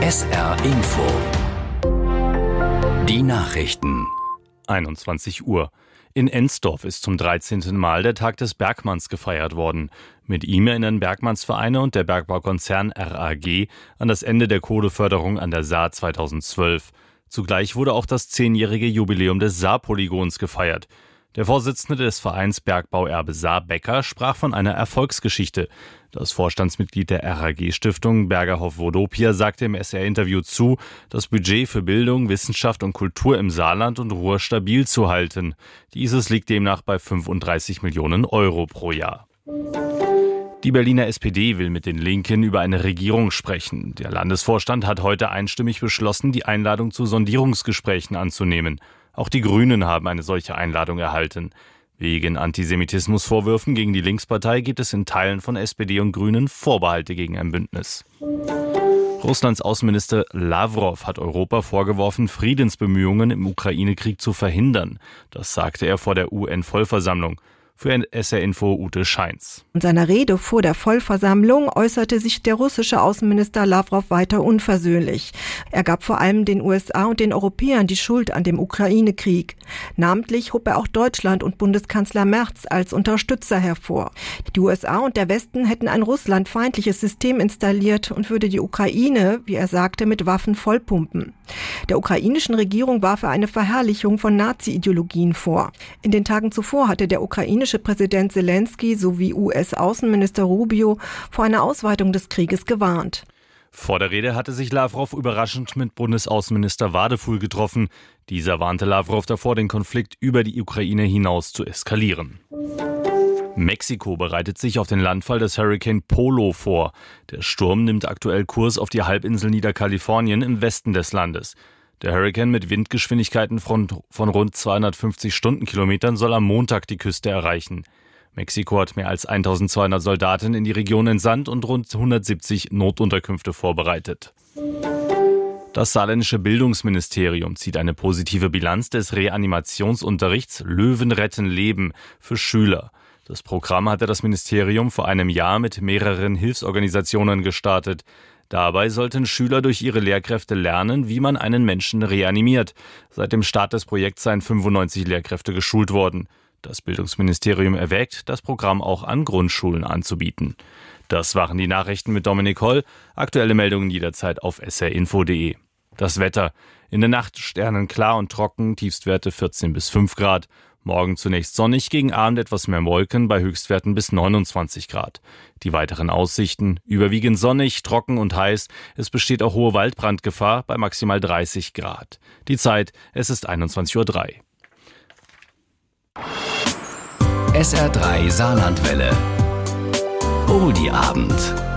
SR Info. Die Nachrichten. 21 Uhr. In Ensdorf ist zum 13. Mal der Tag des Bergmanns gefeiert worden. Mit ihm erinnern Bergmannsvereine und der Bergbaukonzern RAG an das Ende der Kohleförderung an der Saar 2012. Zugleich wurde auch das 10-jährige Jubiläum des Saarpolygons gefeiert. Der Vorsitzende des Vereins Bergbauerbe Saar, Becker, sprach von einer Erfolgsgeschichte. Das Vorstandsmitglied der RAG-Stiftung, Bergerhoff-Vodopia, sagte im SR-Interview zu, das Budget für Bildung, Wissenschaft und Kultur im Saarland und Ruhr stabil zu halten. Dieses liegt demnach bei 35 Millionen Euro pro Jahr. Die Berliner SPD will mit den Linken über eine Regierung sprechen. Der Landesvorstand hat heute einstimmig beschlossen, die Einladung zu Sondierungsgesprächen anzunehmen. Auch die Grünen haben eine solche Einladung erhalten. Wegen Antisemitismusvorwürfen gegen die Linkspartei gibt es in Teilen von SPD und Grünen Vorbehalte gegen ein Bündnis. Russlands Außenminister Lavrov hat Europa vorgeworfen, Friedensbemühungen im Ukraine-Krieg zu verhindern. Das sagte er vor der UN-Vollversammlung. Für SR Info Ute Scheins. In seiner Rede vor der Vollversammlung äußerte sich der russische Außenminister Lavrov weiter unversöhnlich. Er gab vor allem den USA und den Europäern die Schuld an dem Ukraine-Krieg. Namentlich hob er auch Deutschland und Bundeskanzler Merz als Unterstützer hervor. Die USA und der Westen hätten ein russlandfeindliches System installiert und würde die Ukraine, wie er sagte, mit Waffen vollpumpen. Der ukrainischen Regierung warf er eine Verherrlichung von Nazi-Ideologien vor. In den Tagen zuvor hatte der ukrainische Präsident Zelensky sowie US-Außenminister Rubio vor einer Ausweitung des Krieges gewarnt. Vor der Rede hatte sich Lavrov überraschend mit Bundesaußenminister Wadefuhl getroffen. Dieser warnte Lavrov davor, den Konflikt über die Ukraine hinaus zu eskalieren. Mexiko bereitet sich auf den Landfall des Hurrikan Polo vor. Der Sturm nimmt aktuell Kurs auf die Halbinsel Niederkalifornien im Westen des Landes. Der Hurrikan mit Windgeschwindigkeiten von rund 250 Stundenkilometern soll am Montag die Küste erreichen. Mexiko hat mehr als 1200 Soldaten in die Region entsandt und rund 170 Notunterkünfte vorbereitet. Das saarländische Bildungsministerium zieht eine positive Bilanz des Reanimationsunterrichts Löwen retten Leben für Schüler. Das Programm hatte das Ministerium vor einem Jahr mit mehreren Hilfsorganisationen gestartet. Dabei sollten Schüler durch ihre Lehrkräfte lernen, wie man einen Menschen reanimiert. Seit dem Start des Projekts seien 95 Lehrkräfte geschult worden. Das Bildungsministerium erwägt, das Programm auch an Grundschulen anzubieten. Das waren die Nachrichten mit Dominik Holl. Aktuelle Meldungen jederzeit auf srinfo.de. Das Wetter. In der Nacht sternenklar und trocken, Tiefstwerte 14 bis 5 Grad. Morgen zunächst sonnig, gegen Abend etwas mehr Wolken, bei Höchstwerten bis 29 Grad. Die weiteren Aussichten: überwiegend sonnig, trocken und heiß. Es besteht auch hohe Waldbrandgefahr bei maximal 30 Grad. Die Zeit, es ist 21:03 Uhr. SR3 Saarlandwelle. Oldie Abend.